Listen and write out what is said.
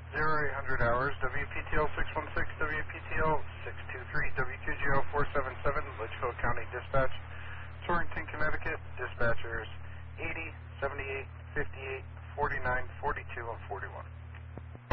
0800 hours, WPTL 616, WPTL 623, WQGO 477, Litchfield County Dispatch, Torrington, Connecticut, dispatchers 80, 78, 58, 49, 42, and 41.